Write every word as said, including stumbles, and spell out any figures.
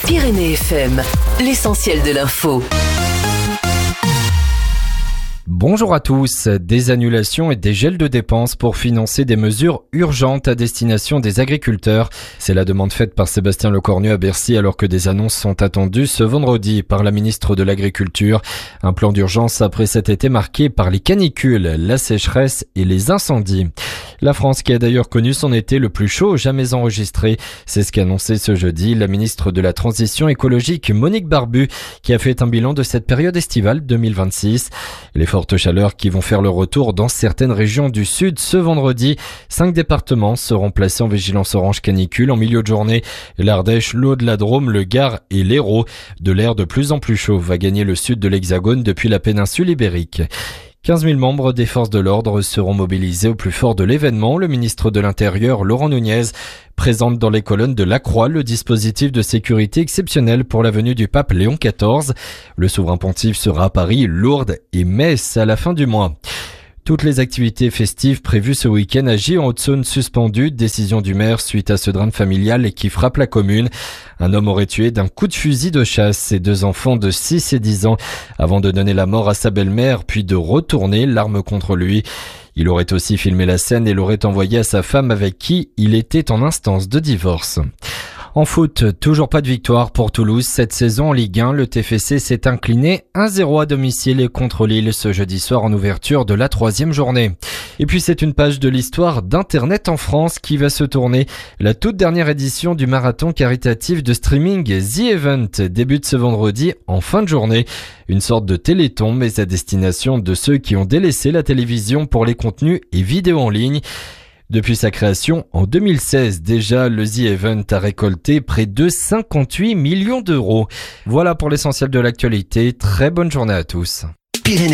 Pyrénées F M, l'essentiel de l'info. Bonjour à tous. Des annulations et des gels de dépenses pour financer des mesures urgentes à destination des agriculteurs. C'est la demande faite par Sébastien Lecornu à Bercy alors que des annonces sont attendues ce vendredi par la ministre de l'Agriculture. Un plan d'urgence après cet été marqué par les canicules, la sécheresse et les incendies. La France qui a d'ailleurs connu son été le plus chaud jamais enregistré. C'est ce qu'a annoncé ce jeudi la ministre de la Transition écologique Monique Barbu qui a fait un bilan de cette période estivale deux mille vingt-six. Les fortes chaleurs qui vont faire leur retour dans certaines régions du sud ce vendredi. Cinq départements seront placés en vigilance orange canicule en milieu de journée. L'Ardèche, l'Aude, la Drôme, le Gard et l'Hérault. De l'air de plus en plus chaud va gagner le sud de l'Hexagone depuis la péninsule ibérique. quinze mille membres des forces de l'ordre seront mobilisés au plus fort de l'événement. Le ministre de l'Intérieur, Laurent Nunez, présente dans les colonnes de la Croix le dispositif de sécurité exceptionnel pour la venue du pape Léon quatorze. Le souverain pontife sera à Paris, Lourdes et Metz à la fin du mois. Toutes les activités festives prévues ce week-end à Gien en Haute-Saône suspendues. Décision du maire suite à ce drame familial qui frappe la commune. Un homme aurait tué d'un coup de fusil de chasse ses deux enfants de six et dix ans avant de donner la mort à sa belle-mère puis de retourner l'arme contre lui. Il aurait aussi filmé la scène et l'aurait envoyé à sa femme avec qui il était en instance de divorce. En foot, toujours pas de victoire pour Toulouse. Cette saison en Ligue un, le T F C s'est incliné un zéro à domicile contre Lille ce jeudi soir en ouverture de la troisième journée. Et puis c'est une page de l'histoire d'Internet en France qui va se tourner. La toute dernière édition du marathon caritatif de streaming The Event débute ce vendredi en fin de journée. Une sorte de téléthon mais à destination de ceux qui ont délaissé la télévision pour les contenus et vidéos en ligne. Depuis sa création en deux mille seize, déjà, le The Event a récolté près de cinquante-huit millions d'euros. Voilà pour l'essentiel de l'actualité. Très bonne journée à tous. Pyrénées